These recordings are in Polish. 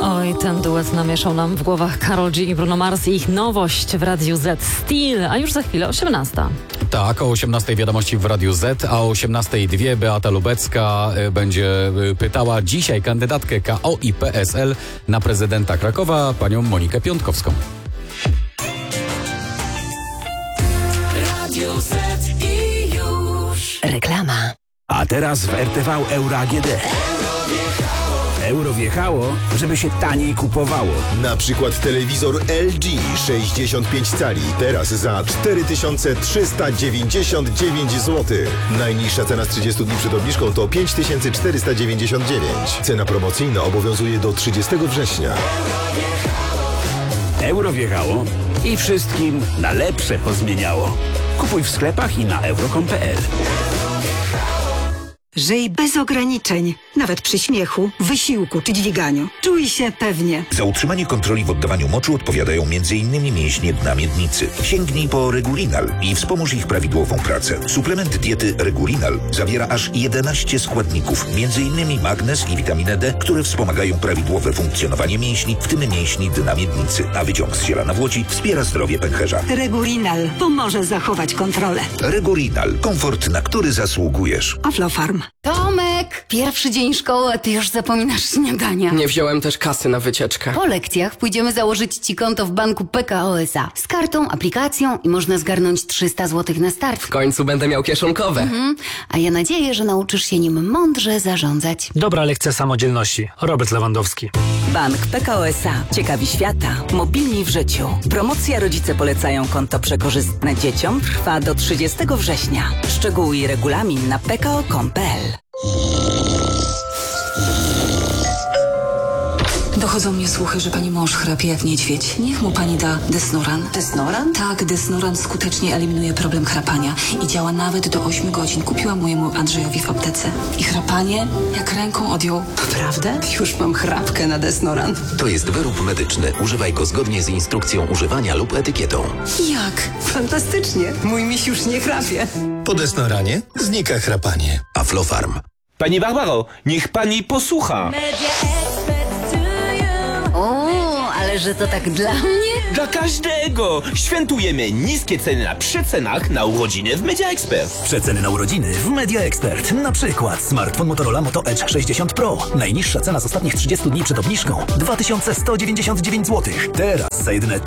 Oj, ten duet namieszał nam w głowach Karol G i Bruno Mars i ich nowość w Radiu Z Steel, a już za chwilę 18. Tak, o 18 wiadomości w Radiu Z, a o 18:02 Beata Lubecka będzie pytała dzisiaj kandydatkę KO i PSL na prezydenta Krakowa, panią Monikę Piątkowską. Radio Z i już. Reklama. A teraz w RTV Euro AGD. Euro wjechało, żeby się taniej kupowało. Na przykład telewizor LG 65 cali. Teraz za 4399 zł. Najniższa cena z 30 dni przed obniżką to 5499. Cena promocyjna obowiązuje do 30 września. Euro wjechało i wszystkim na lepsze pozmieniało. Kupuj w sklepach i na euro.com.pl. Żyj bez ograniczeń, nawet przy śmiechu, wysiłku czy dźwiganiu. Czuj się pewnie. Za utrzymanie kontroli w oddawaniu moczu odpowiadają m.in. mięśnie dna miednicy. Sięgnij po Regulinal i wspomóż ich prawidłową pracę. Suplement diety Regulinal zawiera aż 11 składników, m.in. magnez i witaminę D, które wspomagają prawidłowe funkcjonowanie mięśni, w tym mięśni dna miednicy. A wyciąg z ziela nawłoci wspiera zdrowie pęcherza. Regulinal pomoże zachować kontrolę. Regulinal. Komfort, na który zasługujesz. Aflofarm. Tomek, pierwszy dzień szkoły, a ty już zapominasz śniadania. Nie wziąłem też kasy na wycieczkę. Po lekcjach pójdziemy założyć ci konto w banku PKO SA. Z kartą, aplikacją i można zgarnąć 300 zł na start. W końcu będę miał kieszonkowe. A ja nadzieję, że nauczysz się nim mądrze zarządzać. Dobra lekcja samodzielności. Robert Lewandowski. Bank PKO SA. Ciekawi świata. Mobilni w życiu. Promocja Rodzice polecają konto przekorzystne dzieciom trwa do 30 września. Szczegóły i regulamin na pko.com.pl. Dochodzą mnie słuchy, że pani mąż chrapie jak niedźwiedź. Niech mu pani da Desnoran. Desnoran? Tak, Desnoran skutecznie eliminuje problem chrapania i działa nawet do 8 godzin. Kupiłam mojemu Andrzejowi w aptece. I chrapanie jak ręką odjął. Naprawdę? Już mam chrapkę na Desnoran. To jest wyrób medyczny. Używaj go zgodnie z instrukcją używania lub etykietą. Jak? Fantastycznie. Mój miś już nie chrapie. Po Desnoranie znika chrapanie. Aflofarm. Pani Barbaro, niech pani posłucha. O, ale że to tak dla mnie? Dla każdego! Świętujemy niskie ceny na przecenach na urodziny w Media Expert. Przeceny na urodziny w Media Expert. Na przykład smartfon Motorola Moto Edge 60 Pro. Najniższa cena z ostatnich 30 dni przed obniżką 2199 zł. Teraz za jedyne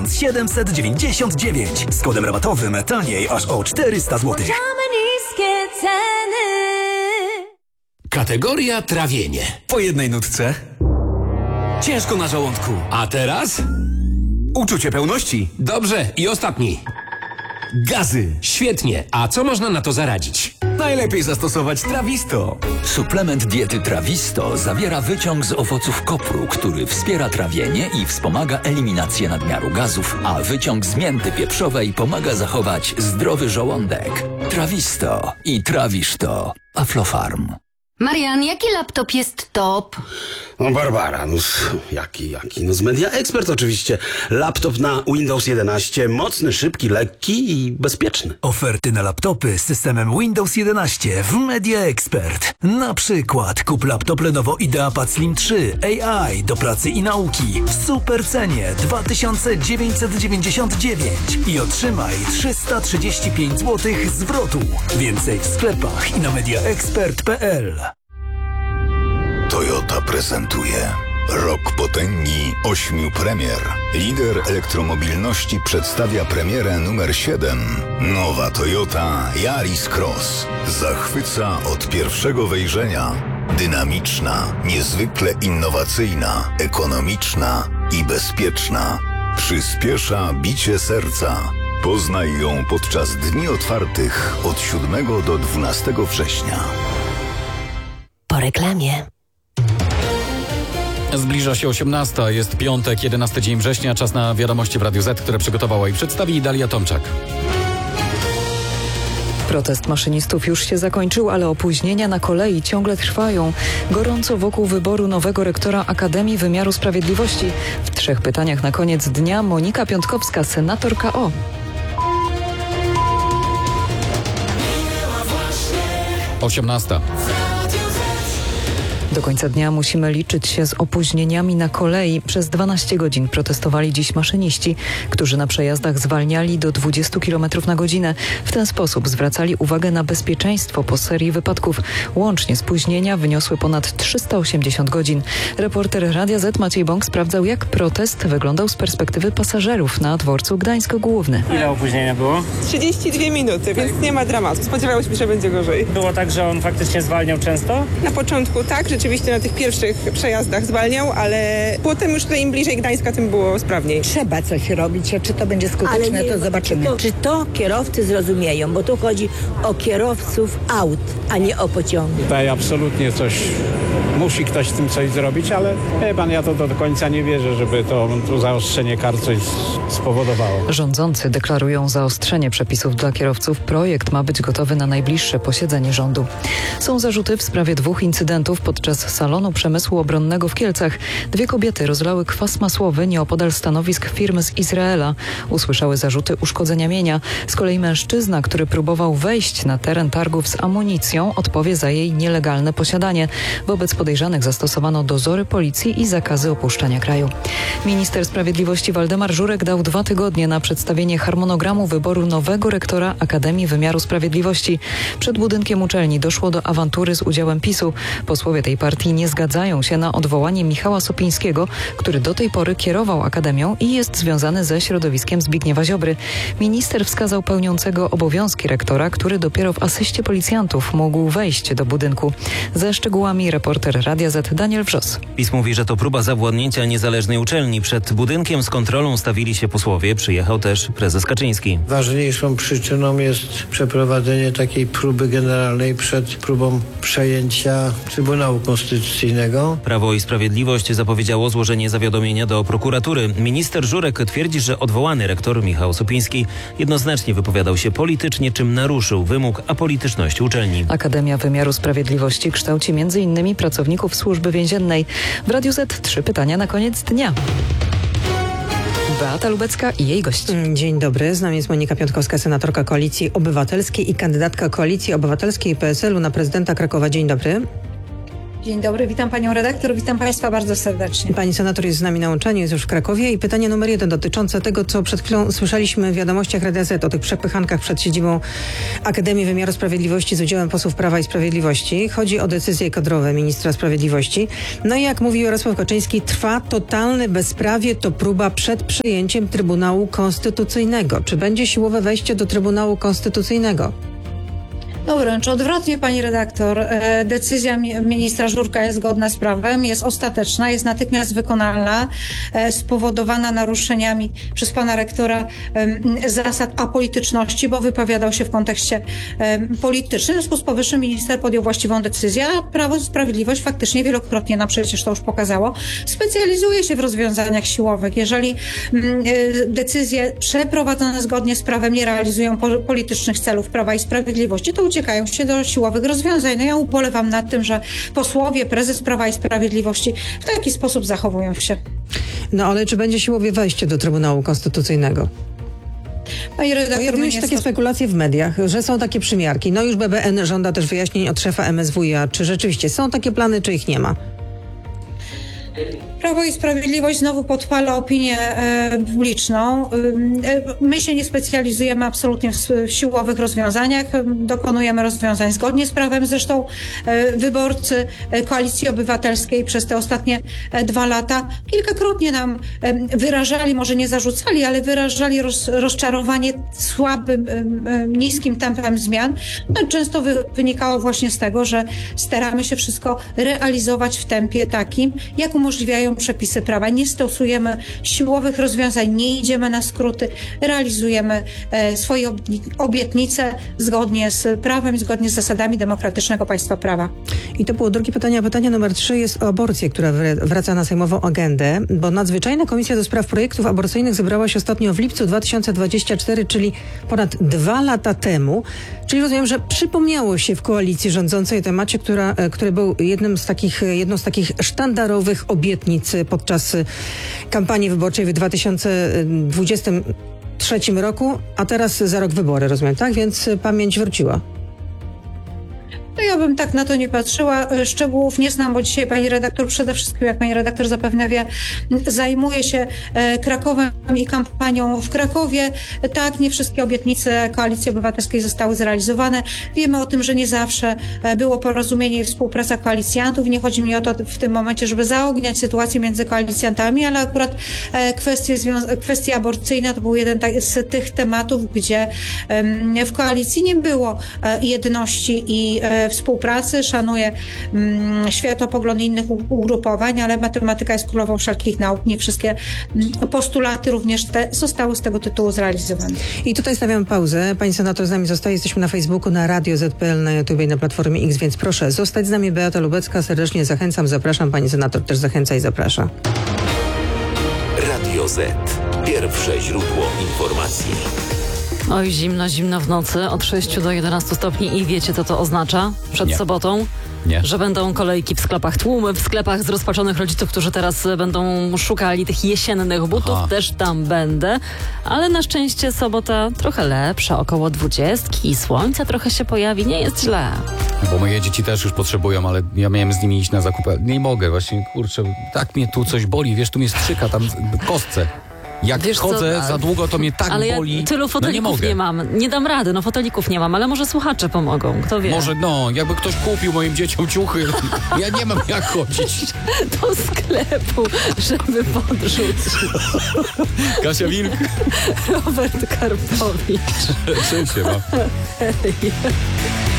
1799. Z kodem rabatowym taniej aż o 400 zł. niskie ceny. Kategoria trawienie. Po jednej nutce. Ciężko na żołądku. A teraz? Uczucie pełności. Dobrze, i ostatni. Gazy. Świetnie. A co można na to zaradzić? Najlepiej zastosować Trawisto. Suplement diety Trawisto zawiera wyciąg z owoców kopru, który wspiera trawienie i wspomaga eliminację nadmiaru gazów, a wyciąg z mięty pieprzowej pomaga zachować zdrowy żołądek. Trawisto i trawisz to. Aflofarm. Marian, jaki laptop jest top? No Barbara, jaki? No z Media Expert oczywiście. Laptop na Windows 11, mocny, szybki, lekki i bezpieczny. Oferty na laptopy z systemem Windows 11 w Media Expert. Na przykład kup laptop Lenovo IdeaPad Slim 3 AI do pracy i nauki w super cenie 2999 i otrzymaj 335 zł zwrotu. Więcej w sklepach i na mediaexpert.pl. Toyota prezentuje Rok potęgi 8 premier. Lider elektromobilności przedstawia premierę numer 7. Nowa Toyota Yaris Cross. Zachwyca od pierwszego wejrzenia. Dynamiczna, niezwykle innowacyjna, ekonomiczna i bezpieczna. Przyspiesza bicie serca. Poznaj ją podczas dni otwartych od 7 do 12 września. Po reklamie. Zbliża się 18. Jest piątek, 11 dzień września. Czas na wiadomości w Radiu Z, które przygotowała i przedstawi Dalia Tomczak. Protest maszynistów już się zakończył, ale opóźnienia na kolei ciągle trwają. Gorąco wokół wyboru nowego rektora Akademii Wymiaru Sprawiedliwości. W 3 pytaniach na koniec dnia Monika Piątkowska, senator KO. 18. Do końca dnia musimy liczyć się z opóźnieniami na kolei. Przez 12 godzin protestowali dziś maszyniści, którzy na przejazdach zwalniali do 20 km na godzinę. W ten sposób zwracali uwagę na bezpieczeństwo po serii wypadków. Łącznie spóźnienia wyniosły ponad 380 godzin. Reporter Radia Z Maciej Bąk sprawdzał, jak protest wyglądał z perspektywy pasażerów na dworcu Gdańsk Główny. Ile opóźnienia było? 32 minuty, więc nie ma dramatu. Spodziewałyśmy się, że będzie gorzej. Było tak, że on faktycznie zwalniał często? Na początku tak, rzeczywiście na tych pierwszych przejazdach zwalniał, ale potem już tutaj im bliżej Gdańska, tym było sprawniej. Trzeba coś robić, a czy to będzie skuteczne, to zobaczymy. Czy to kierowcy zrozumieją, bo tu chodzi o kierowców aut, a nie o pociągi. Tutaj absolutnie musi ktoś z tym coś zrobić, ale wie pan, ja to do końca nie wierzę, żeby to zaostrzenie kar coś spowodowało. Rządzący deklarują zaostrzenie przepisów dla kierowców. Projekt ma być gotowy na najbliższe posiedzenie rządu. Są zarzuty w sprawie 2 incydentów podczas salonu przemysłu obronnego w Kielcach. 2 kobiety rozlały kwas masłowy nieopodal stanowisk firm z Izraela. Usłyszały zarzuty uszkodzenia mienia. Z kolei mężczyzna, który próbował wejść na teren targów z amunicją, odpowie za jej nielegalne posiadanie. Wobec podejrzanych zastosowano dozory policji i zakazy opuszczania kraju. Minister Sprawiedliwości Waldemar Żurek dał 2 tygodnie na przedstawienie harmonogramu wyboru nowego rektora Akademii Wymiaru Sprawiedliwości. Przed budynkiem uczelni doszło do awantury z udziałem PiS-u. Posłowie tej partii nie zgadzają się na odwołanie Michała Sopińskiego, który do tej pory kierował Akademią i jest związany ze środowiskiem Zbigniewa Ziobry. Minister wskazał pełniącego obowiązki rektora, który dopiero w asyście policjantów mógł wejść do budynku. Ze szczegółami reporter Radia Z Daniel Wrzos. PiS mówi, że to próba zawładnięcia niezależnej uczelni. Przed budynkiem z kontrolą stawili się posłowie. Przyjechał też prezes Kaczyński. Ważniejszą przyczyną jest przeprowadzenie takiej próby generalnej przed próbą przejęcia Trybunału Konstytucyjnego. Prawo i Sprawiedliwość zapowiedziało złożenie zawiadomienia do prokuratury. Minister Żurek twierdzi, że odwołany rektor Michał Sopiński jednoznacznie wypowiadał się politycznie, czym naruszył wymóg apolityczności uczelni. Akademia Wymiaru Sprawiedliwości kształci m.in. pracowników służby więziennej. W Radiu Z 3 pytania na koniec dnia. Beata Lubecka i jej gość. Dzień dobry, z nami jest Monika Piątkowska, senatorka Koalicji Obywatelskiej i kandydatka Koalicji Obywatelskiej i PSL-u na prezydenta Krakowa. Dzień dobry. Dzień dobry, witam panią redaktor, witam państwa bardzo serdecznie. Pani senator jest z nami na łączeniu, jest już w Krakowie i pytanie numer 1 dotyczące tego, co przed chwilą słyszeliśmy w wiadomościach Radia Z o tych przepychankach przed siedzibą Akademii Wymiaru Sprawiedliwości z udziałem posłów Prawa i Sprawiedliwości. Chodzi o decyzje kadrowe ministra sprawiedliwości. No i jak mówi Jarosław Kaczyński, trwa totalne bezprawie, to próba przed przejęciem Trybunału Konstytucyjnego. Czy będzie siłowe wejście do Trybunału Konstytucyjnego? No wręcz odwrotnie, pani redaktor. Decyzja ministra Żurka jest zgodna z prawem, jest ostateczna, jest natychmiast wykonalna, spowodowana naruszeniami przez pana rektora zasad apolityczności, bo wypowiadał się w kontekście politycznym. W związku z powyższym minister podjął właściwą decyzję, a Prawo i Sprawiedliwość faktycznie wielokrotnie nam przecież to już pokazało, specjalizuje się w rozwiązaniach siłowych. Jeżeli decyzje przeprowadzone zgodnie z prawem nie realizują politycznych celów Prawa i Sprawiedliwości, to uciekają się do siłowych rozwiązań. No ja ubolewam nad tym, że posłowie, prezes Prawa i Sprawiedliwości w taki sposób zachowują się. No ale czy będzie siłowe wejście do Trybunału Konstytucyjnego? Pani redaktor, pojawiły się takie spekulacje w mediach, że są takie przymiarki. No już BBN żąda też wyjaśnień od szefa MSWiA. Czy rzeczywiście są takie plany, czy ich nie ma? Prawo i Sprawiedliwość znowu podpala opinię publiczną. My się nie specjalizujemy absolutnie w siłowych rozwiązaniach. Dokonujemy rozwiązań zgodnie z prawem. Zresztą wyborcy Koalicji Obywatelskiej przez te ostatnie 2 lata kilkakrotnie nam wyrażali, może nie zarzucali, ale wyrażali rozczarowanie słabym, niskim tempem zmian. No, często wynikało właśnie z tego, że staramy się wszystko realizować w tempie takim, jak umożliwiają przepisy prawa. Nie stosujemy siłowych rozwiązań, nie idziemy na skróty, realizujemy swoje obietnice zgodnie z prawem, zgodnie z zasadami demokratycznego państwa prawa. I to było drugie pytanie, a pytanie numer 3 jest o aborcję, która wraca na sejmową agendę, bo nadzwyczajna komisja do spraw projektów aborcyjnych zebrała się ostatnio w lipcu 2024, czyli ponad 2 lata temu. Czyli rozumiem, że przypomniało się w koalicji rządzącej o temacie, który był jedną z takich sztandarowych obietnic podczas kampanii wyborczej w 2023 roku, a teraz za rok wybory, rozumiem, tak? Więc pamięć wróciła. No ja bym tak na to nie patrzyła. Szczegółów nie znam, bo dzisiaj pani redaktor przede wszystkim, jak pani redaktor zapewne wie, zajmuje się Krakowem i kampanią w Krakowie. Tak, nie wszystkie obietnice Koalicji Obywatelskiej zostały zrealizowane. Wiemy o tym, że nie zawsze było porozumienie i współpraca koalicjantów. Nie chodzi mi o to w tym momencie, żeby zaogniać sytuację między koalicjantami, ale akurat kwestie aborcyjne to był jeden z tych tematów, gdzie w koalicji nie było jedności i współpracy. Szanuję światopogląd innych ugrupowań, ale matematyka jest królową wszelkich nauk. Nie wszystkie postulaty również te zostały z tego tytułu zrealizowane. I tutaj stawiam pauzę. Pani senator z nami zostaje. Jesteśmy na Facebooku, na Radio ZPL, na YouTube i na Platformie X, więc proszę zostać z nami. Beata Lubecka, serdecznie zachęcam, zapraszam. Pani senator też zachęca i zaprasza. Radio Z. Pierwsze źródło informacji. Oj, zimno w nocy, od 6 do 11 stopni i wiecie, co to oznacza przed sobotą? Nie. Że będą kolejki w sklepach, tłumy w sklepach zrozpaczonych rodziców, którzy teraz będą szukali tych jesiennych butów. Też tam będę, ale na szczęście sobota trochę lepsza, około 20 i słońce trochę się pojawi, nie jest źle. Bo moje dzieci też już potrzebują, ale ja miałem z nimi iść na zakupy. Nie mogę, właśnie, kurczę, tak mnie tu coś boli, wiesz, tu mnie strzyka tam w kostce. Jak chodzę za długo, to mnie tak boli. Ja tylu fotelików nie mam. Nie dam rady, fotelików nie mam, ale może słuchacze pomogą, kto wie. Może, jakby ktoś kupił moim dzieciom ciuchy, ja nie mam jak chodzić. Do sklepu, żeby podrzucić. Kasia Wilk. Robert Karpowicz. Cześć się ma.